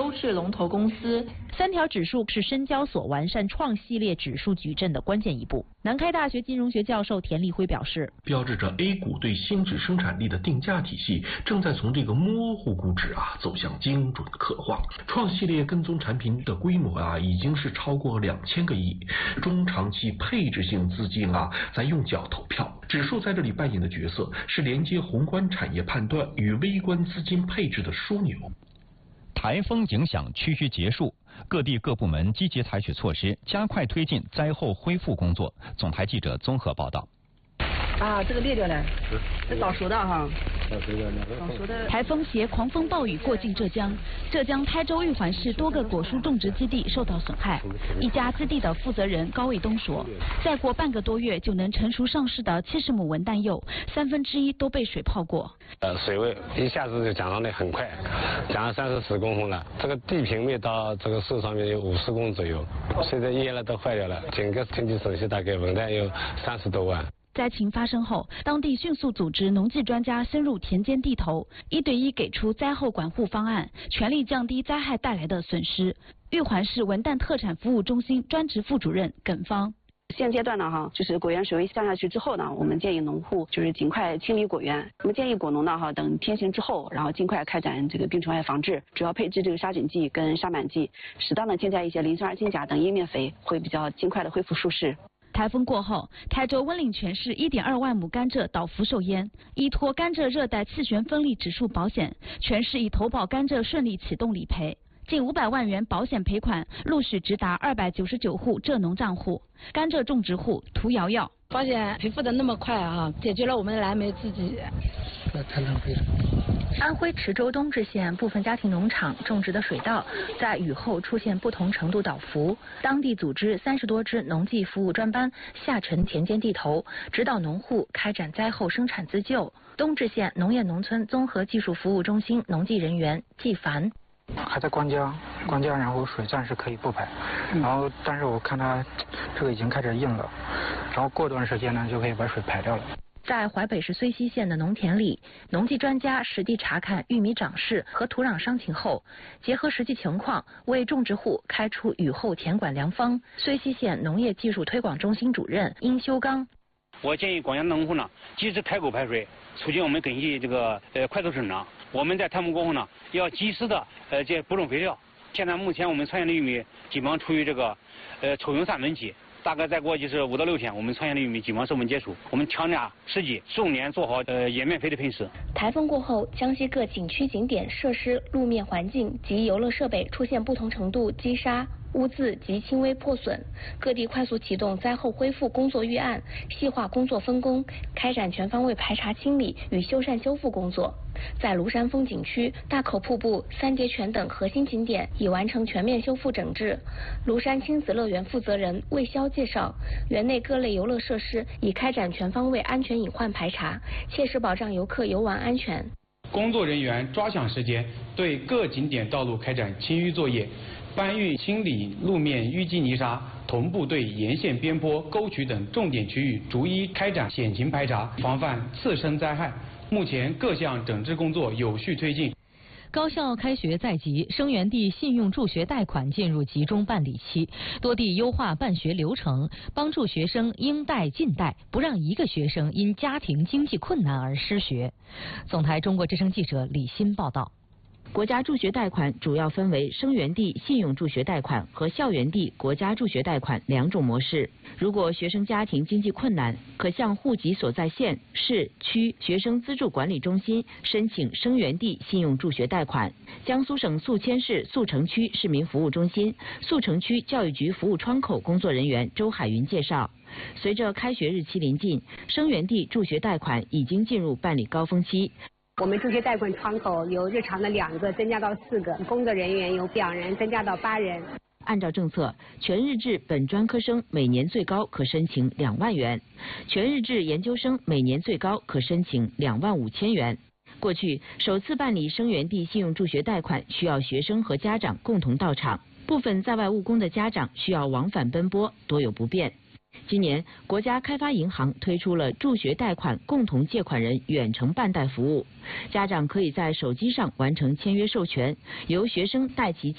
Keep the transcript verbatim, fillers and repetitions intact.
优质龙头公司。 三条指数是深交所完善创系列指数矩阵的关键一步。南开大学金融学教授田立辉表示， 标志着 A 股对新质生产力的定价体系正在从这个模糊估值啊走向精准刻画。创系列跟踪产品的规模啊已经是超过两千个亿，中长期配置性资金啊在用脚投票。指数在这里扮演的角色是连接宏观产业判断与微观资金配置的枢纽。 台风影响趋于结束，各地各部门积极采取措施，加快推进灾后恢复工作。总台记者综合报道。 啊，这个裂掉了，这早熟的哈。早熟的。台风携狂风暴雨过境浙江，浙江台州玉环市多个果蔬种植基地受到损害。一家基地的负责人高卫东说，再过半个多月就能成熟上市的七十亩文旦柚，三分之一都被水泡过。 呃，水位一下子就涨上来很快，涨了三四十公分了。这个地平面到这个树上面有五十公左右，现在叶了都坏掉了，整个经济损失大概文旦有三十多万。 灾情发生后，当地迅速组织农技专家深入田间地头，一对一给出灾后管护方案，全力降低灾害带来的损失。玉环市文旦特产服务中心专职副主任耿芳。 现阶段呢，哈，就是果园水位降下去之后呢，我们建议农户就是尽快清理果园。我们建议果农呢，哈，等天晴之后，然后尽快开展这个病虫害防治，主要配置这个杀菌剂跟杀螨剂，适当的添加一些磷酸二氢钾等叶面肥，会比较尽快的恢复树势。 台风过后，台州温岭全市一点二万亩甘蔗倒伏受淹。依托甘蔗热带次旋风力指数保险，全市已投保甘蔗顺利启动理赔，近五百万元保险赔款陆续直达二百九十九户蔗农账户。甘蔗种植户涂瑶瑶， 保险赔付的那么快啊，解决了我们的燃眉之急。 那太浪费了。 安徽池州东至县部分家庭农场种植的水稻在雨后出现不同程度倒伏，当地组织三十多支农技服务专班下沉田间地头，指导农户开展灾后生产自救。东至县农业农村综合技术服务中心农技人员季凡。 还在关浆，关浆，然后水暂时可以不排，然后但是我看它这个已经开始硬了，然后过段时间呢就可以把水排掉了。 在淮北市睢溪县的农田里，农技专家实地查看玉米长势和土壤伤情后，结合实际情况为种植户开出雨后田管良方。睢溪县农业技术推广中心主任殷修刚， 我建议广阳农户呢，及时开沟排水，促进我们根系这个呃快速生长。我们在台风过后呢，要及时的呃这补充肥料。现在目前我们穿线的玉米基本上处于这个呃抽用散稳期。大概再过就是五到六天，我们穿线的玉米基本上授粉结束。我们强加时机，重点做好呃叶面肥的喷施。 台风过后，江西各景区景点设施、路面环境及游乐设备出现不同程度积沙、污渍及轻微破损，各地快速启动灾后恢复工作预案，细化工作分工，开展全方位排查清理与修缮修复工作。在庐山风景区、大口瀑布、三叠泉等核心景点已完成全面修复整治。庐山亲子乐园负责人魏潇介绍，园内各类游乐设施已开展全方位安全隐患排查，切实保障游客游玩安全。 工作人员抓响时间，对各景点道路开展清淤作业，搬运清理路面淤积泥沙，同步对沿线边坡、沟渠等重点区域逐一开展险情排查，防范次生灾害。目前各项整治工作有序推进。 高校开学在即，生源地信用助学贷款进入集中办理期，多地优化办学流程，帮助学生应贷尽贷，不让一个学生因家庭经济困难而失学。总台中国之声记者李欣报道。 国家助学贷款主要分为生源地信用助学贷款和校园地国家助学贷款两种模式。如果学生家庭经济困难，可向户籍所在县、市、区学生资助管理中心申请生源地信用助学贷款。江苏省宿迁市宿城区市民服务中心宿城区教育局服务窗口工作人员周海云介绍，随着开学日期临近，生源地助学贷款已经进入办理高峰期。 我们助学贷款窗口由日常的两个增加到四个，工作人员由两人增加到八人。 按照政策，全日制本专科生每年最高可申请两万元，全日制研究生每年最高可申请两万五千元。过去首次办理生源地信用助学贷款需要学生和家长共同到场，部分在外务工的家长需要往返奔波，多有不便。今年，国家开发银行推出了助学贷款共同借款人远程办贷服务，家长可以在手机上完成签约授权，由学生代其